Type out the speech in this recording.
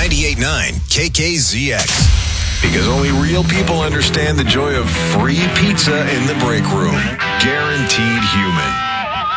98.9 KKZX. Because only real people understand the joy of free pizza in the break room. Guaranteed human.